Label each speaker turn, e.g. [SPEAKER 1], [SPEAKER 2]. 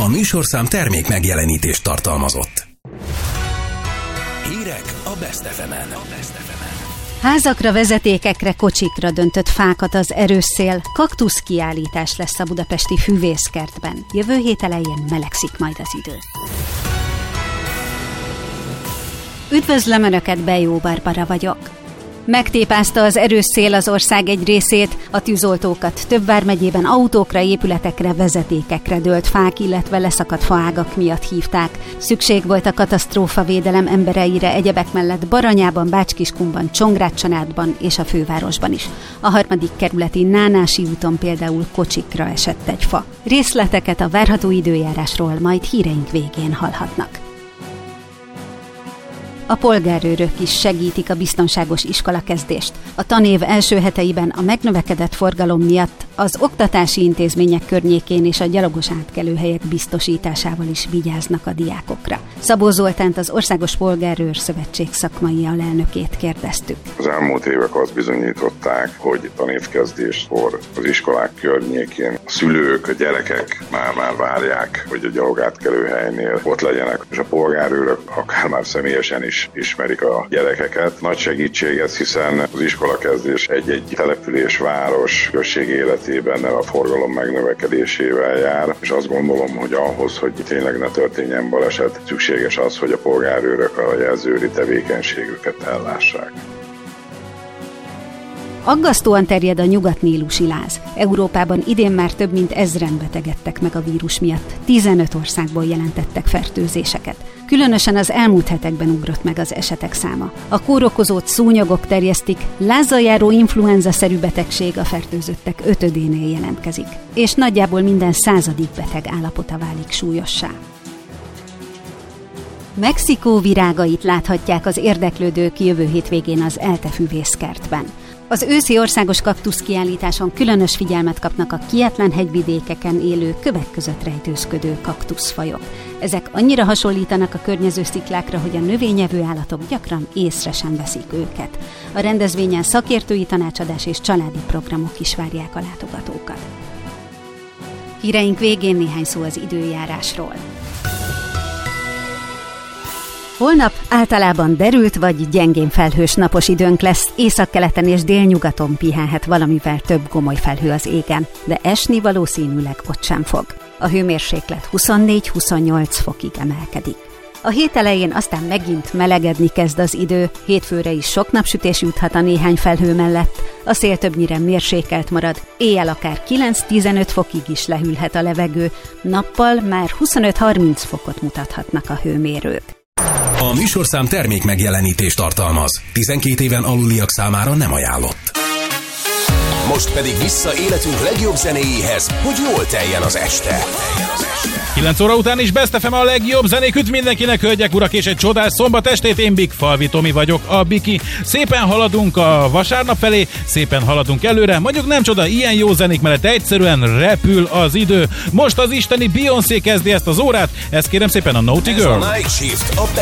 [SPEAKER 1] A műsorszám termék megjelenítést tartalmazott. Hírek a Best FM-en.
[SPEAKER 2] Házakra, vezetékekre, kocsikra döntött fákat az erős szél. Kaktusz kiállítás lesz a budapesti Füvészkertben. Jövő hét elején melegszik majd az idő. Üdvözlöm Önöket, Bejó Barbara vagyok. Megtépázta az erős szél az ország egy részét, a tűzoltókat több vármegyében autókra, épületekre, vezetékekre dőlt fák, illetve leszakadt faágak miatt hívták. Szükség volt a katasztrófavédelem embereire egyebek mellett Baranyában, Bács-Kiskunban, Csongrád-Csanádban és a fővárosban is. A 3. kerületi Nánási úton például kocsikra esett egy fa. Részleteket a várható időjárásról majd híreink végén hallhatnak. A polgárőrök is segítik a biztonságos iskolakezdést. A tanév első heteiben a megnövekedett forgalom miatt az oktatási intézmények környékén és a gyalogos átkelőhelyek biztosításával is vigyáznak a diákokra. Szabó Zoltánt, az Országos Polgárőr Szövetség szakmai alelnökét kérdeztük.
[SPEAKER 3] Az elmúlt évek azt bizonyították, hogy tanévkezdéskor az iskolák környékén a szülők, a gyerekek már várják, hogy a gyalogátkelőhelynél ott legyenek, és a polgárőrök akár már személyesen is ismerik a gyerekeket. Nagy segítség ez, hiszen az iskolakezdés egy-egy település, város, község életében a forgalom megnövekedésével jár, és azt gondolom, hogy ahhoz, hogy tényleg ne történjen baleset, szükséges az, hogy a polgárőrök a jelzőri tevékenységüket ellássák.
[SPEAKER 2] Aggasztóan terjed a nyugatnílusi láz. Európában idén már több mint 1000-en betegedtek meg a vírus miatt. 15 országból jelentettek fertőzéseket. Különösen az elmúlt hetekben ugrott meg az esetek száma. A kórokozót szúnyogok terjesztik, lázzal járó influenza-szerű betegség a fertőzöttek 5-énél jelentkezik, és nagyjából minden 100. beteg állapota válik súlyossá. Mexikó virágait láthatják az érdeklődők jövő hétvégén az ELTE Füvészkertben. Az őszi országos kaktuszkiállításon különös figyelmet kapnak a kietlen hegyvidékeken élő, kövek között rejtőzködő kaktuszfajok. Ezek annyira hasonlítanak a környező sziklákra, hogy a növényevő állatok gyakran észre sem veszik őket. A rendezvényen szakértői tanácsadás és családi programok is várják a látogatókat. Híreink végén néhány szó az időjárásról. Holnap általában derült vagy gyengén felhős napos időnk lesz, északkeleten és délnyugaton pihenhet valamivel több gomoly felhő az égen, de esni valószínűleg ott sem fog. A hőmérséklet 24-28 fokig emelkedik. A hét elején aztán megint melegedni kezd az idő, hétfőre is sok napsütés juthat a néhány felhő mellett, a szél többnyire mérsékelt marad, éjjel akár 9-15 fokig is lehűlhet a levegő, nappal már 25-30 fokot mutathatnak a hőmérők.
[SPEAKER 1] A műsorszám termék megjelenítést tartalmaz. 12 éven aluliak számára nem ajánlott.
[SPEAKER 4] Most pedig vissza életünk legjobb zenéjéhez, hogy jól teljen az este.
[SPEAKER 5] 9 óra után is Best FM a legjobb zenék üt mindenkinek, hölgyek, urak, és egy csodás szombat estét. Én Big Falvi Tomi vagyok, a Biki. Szépen haladunk a vasárnap felé, szépen haladunk előre. Mondjuk nem csoda, ilyen jó zenék mellett egyszerűen repül az idő. Most az isteni Beyoncé kezdi ezt az órát, ezt kérem szépen a Naughty Girl.
[SPEAKER 4] Ez a Night Shift, a